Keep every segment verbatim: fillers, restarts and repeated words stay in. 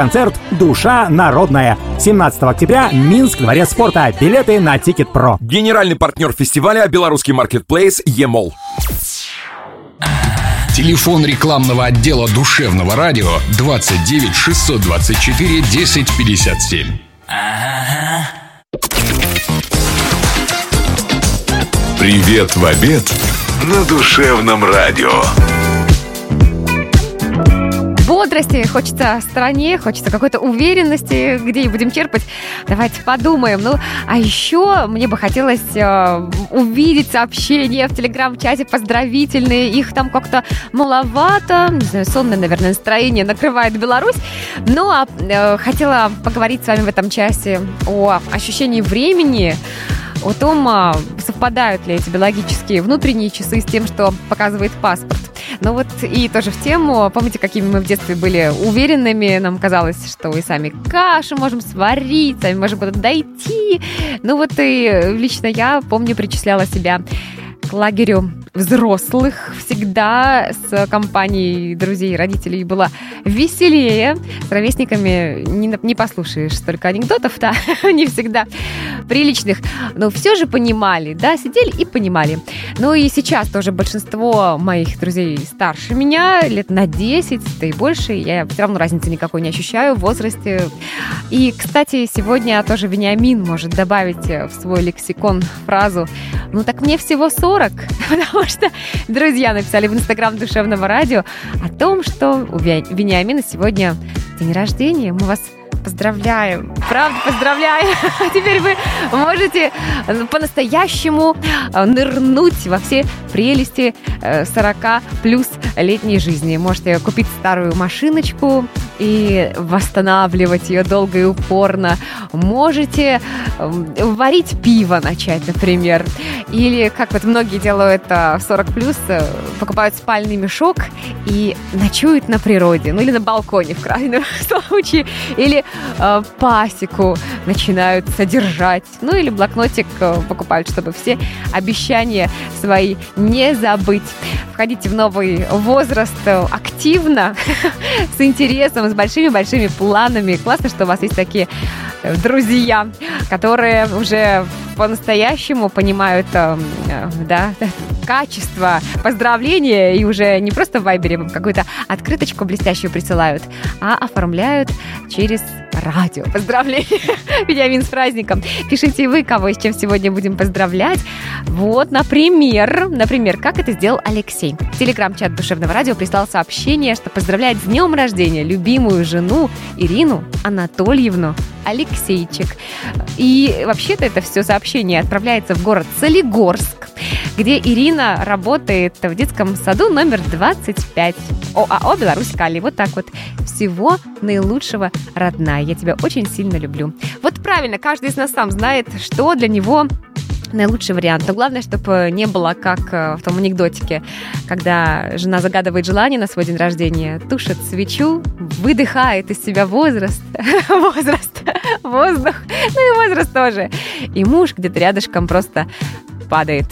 Концерт «Душа народная». семнадцатого октября, Минск, Дворец спорта. Билеты на Тикет.Про. Генеральный партнер фестиваля — белорусский маркетплейс «Емол». Телефон рекламного отдела душевного радио двадцать девять шестьсот двадцать четыре десять пятьдесят семь. Привет в обед на душевном радио. Бодрости хочется стране, хочется какой-то уверенности, где и будем черпать. Давайте подумаем. Ну, а еще мне бы хотелось э, увидеть сообщения в телеграм-чате поздравительные. Их там как-то маловато. Не знаю, сонное, наверное, настроение накрывает Беларусь. Ну, а э, хотела поговорить с вами в этом часе о ощущении времени, о том, совпадают ли эти биологические внутренние часы с тем, что показывает паспорт. Ну вот и тоже в тему. Помните, какими мы в детстве были уверенными? Нам казалось, что и сами кашу можем сварить, сами можем куда-то дойти. Ну вот и лично я, помню, причисляла себя к лагерю взрослых. Всегда с компанией друзей и родителей было веселее. С ровесниками не, не послушаешь столько анекдотов, да, не всегда приличных. Но все же понимали, да, сидели и понимали. Ну и сейчас тоже большинство моих друзей старше меня, лет на десять, да и больше. Я все равно разницы никакой не ощущаю в возрасте. И, кстати, сегодня тоже Вениамин может добавить в свой лексикон фразу: «Ну так мне всего сорок», потому что друзья написали в инстаграм душевного радио о том, что у Вениамина сегодня день рождения. Мы вас поздравляем. Правда, поздравляем. Теперь вы можете по-настоящему нырнуть во все прелести сорока плюс летней жизни. Можете купить старую машиночку и восстанавливать ее долго и упорно. Можете варить пиво начать, например. Или, как вот многие делают в сорок плюс, покупают спальный мешок и ночуют на природе. Ну или на балконе, в крайнем случае. Или э, пасеку начинают содержать. Ну или блокнотик покупают, чтобы все обещания свои не забыть. Входите в новый возраст активно, с интересом, с большими-большими планами. Классно, что у вас есть такие друзья, которые уже по-настоящему понимают, да, качество поздравления и уже не просто в Вайбере какую-то открыточку блестящую присылают, а оформляют через радио. Поздравления, Вениамин, с праздником. Пишите вы, кого с чем сегодня будем поздравлять. Вот, например, например, как это сделал Алексей. В телеграм-чат душевного радио прислал сообщение, что поздравляет с днем рождения любимую жену Ирину Анатольевну Алексейчик. И вообще-то это все сообщение отправляется в город Солигорск, где Ирина работает в детском саду номер двадцать пять ОАО «Беларусь Кали». Вот так вот. Всего наилучшего, родная. Я тебя очень сильно люблю. Вот правильно, каждый из нас сам знает, что для него наилучший вариант. Но главное, чтобы не было, как в том анекдотике, когда жена загадывает желание на свой день рождения, тушит свечу, выдыхает из себя возраст, возраст, воздух, ну и возраст тоже. И муж где-то рядышком просто падает.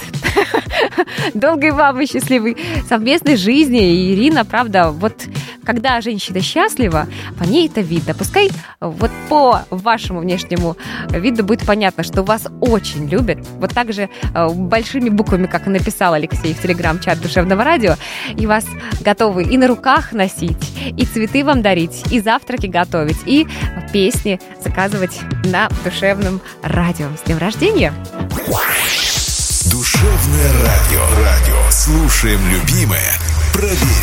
Долгой вам и счастливой совместной жизни. И Ирина, правда, вот когда женщина счастлива, по ней это видно. Пускай вот по вашему внешнему виду будет понятно, что вас очень любят. Вот так же большими буквами, как и написал Алексей в телеграм-чат душевного радио, и вас готовы и на руках носить, и цветы вам дарить, и завтраки готовить, и песни заказывать на душевном радио. С днем рождения! Душевное радио. Радио. Слушаем любимое. Проверь.